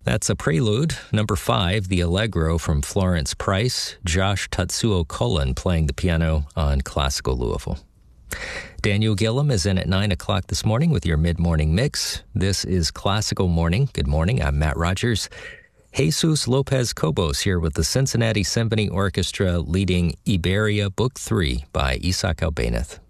That's a prelude. Number 5, the Allegro from Florence Price, Josh Tatsuo Cullen playing the piano on Classical Louisville. Daniel Gillum is in at 9 o'clock this morning with your mid-morning mix. This is Classical Morning. Good morning, I'm Matt Rogers. Jesus Lopez Cobos here with the Cincinnati Symphony Orchestra leading Iberia Book 3 by Isaac Albéniz.